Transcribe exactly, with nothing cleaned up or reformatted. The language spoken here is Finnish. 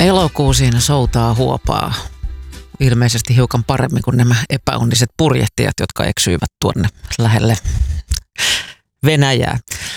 Elokuu siinä soutaa huopaa ilmeisesti hiukan paremmin kuin nämä epäonniset purjehtijat, jotka eksyivät tuonne lähelle Venäjää.